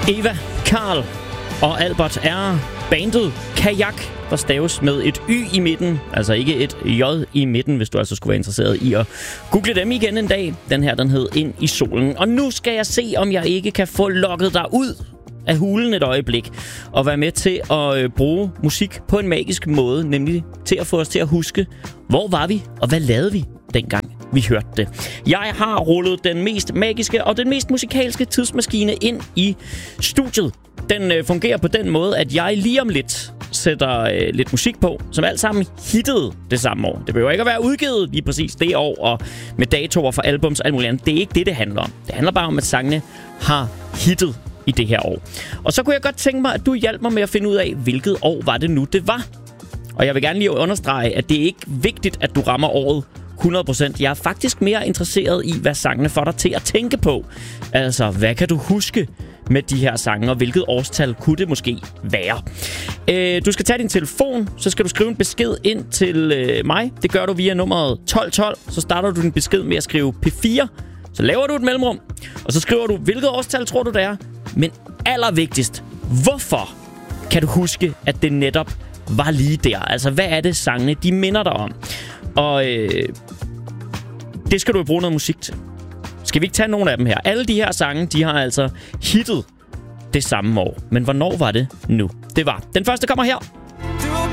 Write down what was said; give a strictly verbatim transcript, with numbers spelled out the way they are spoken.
Eva, Karl og Albert er bandet Kajak, der staves med et Y i midten. Altså ikke et J i midten, hvis du altså skulle være interesseret i at google dem igen en dag. Den her, den hed Ind i solen. Og nu skal jeg se, om jeg ikke kan få lukket dig ud af hulen et øjeblik og være med til at øh, bruge musik på en magisk måde, nemlig til at få os til at huske, hvor var vi og hvad lavede vi dengang vi hørte det. Jeg har rullet den mest magiske og den mest musikalske tidsmaskine ind i studiet. Den øh, fungerer på den måde, at jeg lige om lidt sætter øh, lidt musik på, som alt sammen hittede det samme år. Det behøver ikke at være udgivet lige præcis det år, og med datoer for albums og alt muligt andet. Det er ikke det, det handler om. Det handler bare om, at sangene har hittet i det her år. Og så kunne jeg godt tænke mig, at du hjalp mig med at finde ud af, hvilket år var det nu, det var. Og jeg vil gerne lige understrege, at det er ikke vigtigt, at du rammer året hundrede procent. Jeg er faktisk mere interesseret i, hvad sangene får dig til at tænke på. Altså, hvad kan du huske med de her sange, og hvilket årstal kunne det måske være? Øh, du skal tage din telefon, så skal du skrive en besked ind til øh, mig. Det gør du via nummeret tolv tolv. Så starter du din besked med at skrive P fire. Så laver du et mellemrum, og så skriver du, hvilket årstal tror du det er. Men allervigtigst, hvorfor kan du huske, at det netop var lige der? Altså, hvad er det sangene, de minder dig om? Og øh, det skal du bruge noget musik til. Skal vi ikke tage nogle af dem her? Alle de her sange, de har altså hittet det samme år. Men hvornår var det nu? Det var. Den første kommer her.